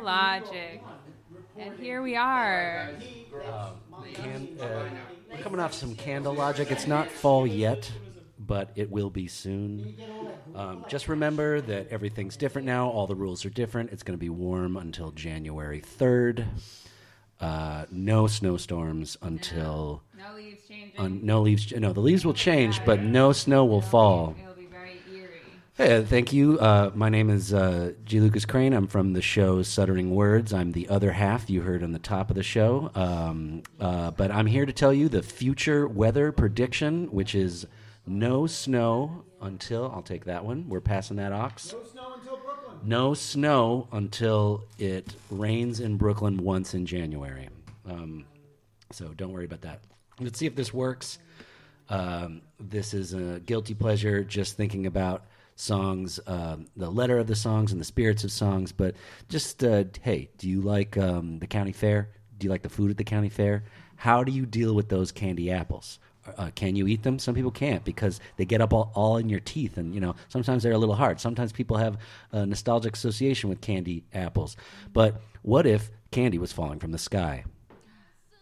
Candlelogic. And here we are. We're coming off some Candlelogic. It's not fall yet, but it will be soon. Just remember that everything's different now. All the rules are different. It's going to be warm until January 3rd. No snowstorms until... No leaves changing. No, the leaves will change, but no snow will fall. It'll be very eerie. Hey, thank you. My name is G. Lucas Crane. I'm from the show Suttering Words. I'm the other half you heard on the top of the show. But I'm here to tell you the future weather prediction, which is no snow until... I'll take that one. We're passing that ox. No snow until Brooklyn. No snow until it rains in Brooklyn once in January. So don't worry about that. Let's see if this works. This is a guilty pleasure, just thinking about songs, the letter of the songs and the spirits of songs. But just, hey, do you like the county fair? Do you like the food at the county fair? How do you deal with those candy apples? Can you eat them? Some people can't because they get up all in your teeth, and sometimes they're a little hard. Sometimes people have a nostalgic association with candy apples. But what if candy was falling from the sky?